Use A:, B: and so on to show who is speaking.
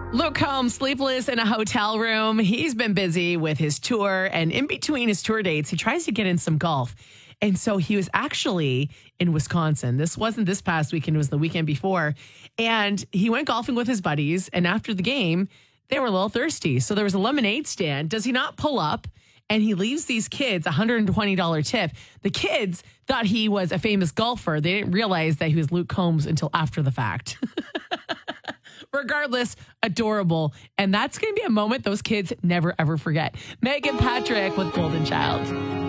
A: Luke Combs, sleepless in a hotel room. He's been busy with his tour, and in between his tour dates, he tries to get in some golf. And so he was actually in Wisconsin. This wasn't this past weekend, it was the weekend before. And he went golfing with his buddies. And after the game, they were a little thirsty. So there was a lemonade stand. Does he not pull up? And he leaves these kids a $120 tip. The kids thought he was a famous golfer. They didn't realize that he was Luke Combs until after the fact. Regardless, adorable. And that's going to be a moment those kids never, ever forget. Megan Patrick with Golden Child.